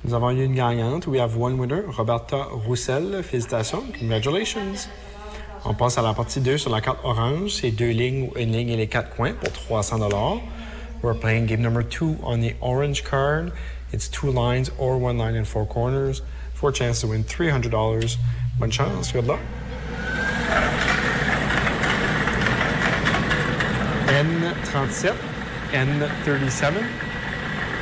Nous avons eu une gagnante. We have one winner, Roberta Roussel. Félicitations. Congratulations. On passe à la partie 2 sur la carte orange. C'est 2 lignes, une ligne et les 4 coins pour $300. We're playing game number 2 on the orange card. It's 2 lines or 1 line and 4 corners for a chance to win $300. Bonne chance. Good luck. N37, N37.